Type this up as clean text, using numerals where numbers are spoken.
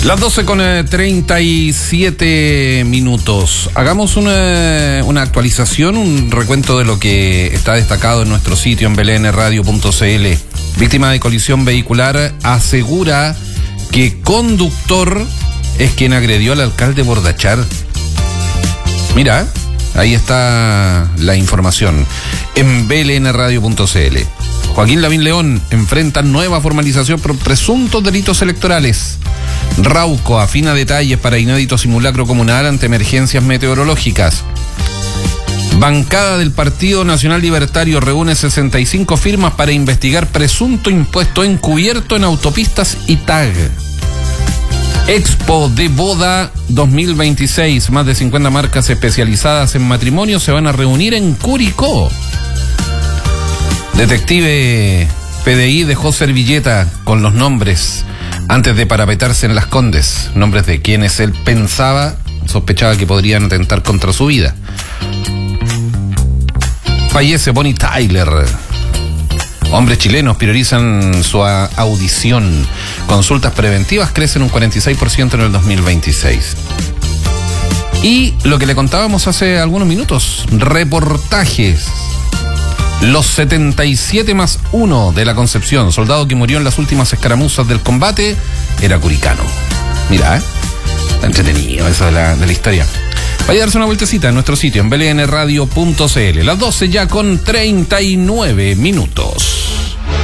Las 12:37. Hagamos una actualización, un recuento de lo que está destacado en nuestro sitio en blnradio.cl. Víctima de colisión vehicular asegura que conductor es quien agredió al alcalde Bordachar. Mira, ahí está la información en blnradio.cl. Joaquín Lavín León enfrenta nueva formalización por presuntos delitos electorales. Rauco afina detalles para inédito simulacro comunal ante emergencias meteorológicas. Bancada del Partido Nacional Libertario reúne 65 firmas para investigar presunto impuesto encubierto en autopistas y TAG. Expo de Boda 2026. Más de 50 marcas especializadas en matrimonio se van a reunir en Curicó. Detective PDI dejó servilleta con los nombres antes de parapetarse en Las Condes, nombres de quienes él sospechaba que podrían atentar contra su vida. Fallece Bonnie Tyler. Hombres chilenos priorizan su audición. Consultas preventivas crecen un 46% en el 2026. Y lo que le contábamos hace algunos minutos, reportajes. Los 77+1 de la Concepción, soldado que murió en las últimas escaramuzas del combate, era curicano. Mira, está entretenido eso de la historia. Vaya a darse una vueltecita en nuestro sitio en blnradio.cl. Las 12:39.